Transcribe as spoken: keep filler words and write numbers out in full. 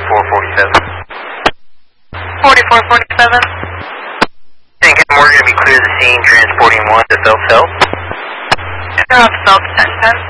forty-four forty-seven. forty-four forty-seven. Think we're going to be clear the scene, transporting one to Phelps Health. They're off Phelps ten ten.